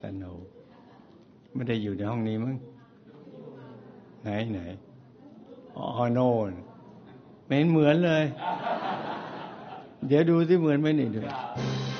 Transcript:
ตโนไม่ได้อยู่ในห้องนี้มั้งไหนอ๋อโน่นไม่เห็นเหมือนเลยเดี๋ยวดูที่เหมือนไหมนี่ด้วย